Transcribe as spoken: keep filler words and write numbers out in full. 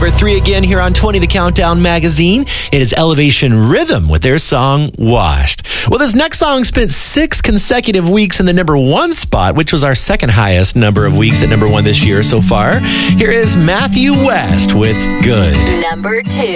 number three again here on twenty The Countdown magazine. It is Elevation Rhythm with their song Washed. Well, this next song spent six consecutive weeks in the number one spot, which was our second highest number of weeks at number one this year so far. Here is Matthew West with Good. Number two.